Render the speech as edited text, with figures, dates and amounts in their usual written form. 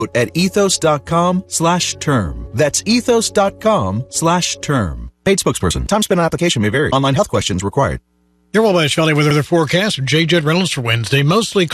at ethos.com/term. That's ethos.com/term. Paid spokesperson. Time spent on application may vary. Online health questions required. Your Wabash Valley weather forecast. J. Judd Reynolds for Wednesday. Mostly